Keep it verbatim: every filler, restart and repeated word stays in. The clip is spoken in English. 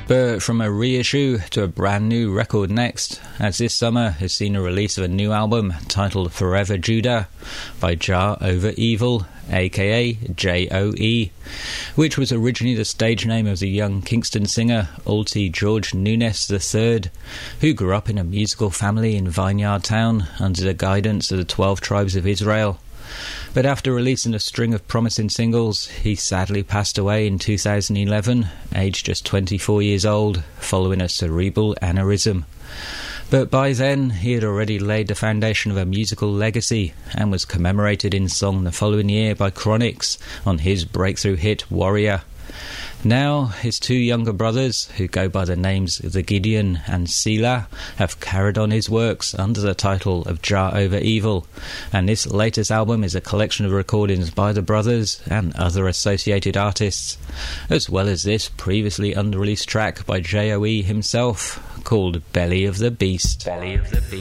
But from a reissue to a brand new record next, as this summer has seen a release of a new album titled Forever Judah by Jah Over Evil, aka J O E, which was originally the stage name of the young Kingston singer Alti George Nunes the third, who grew up in a musical family in Vineyard Town under the guidance of the twelve tribes of Israel. But after releasing a string of promising singles, he sadly passed away in two thousand eleven, aged just twenty-four years old, following a cerebral aneurysm. But by then, he had already laid the foundation of a musical legacy and was commemorated in song the following year by Chronixx on his breakthrough hit Warrior. Now, his two younger brothers, who go by the names The Gideon and Sila, have carried on his works under the title of Jah Over Evil, and this latest album is a collection of recordings by the brothers and other associated artists, as well as this previously unreleased track by J O E himself, called Belly of the Beast. Belly of the Beast.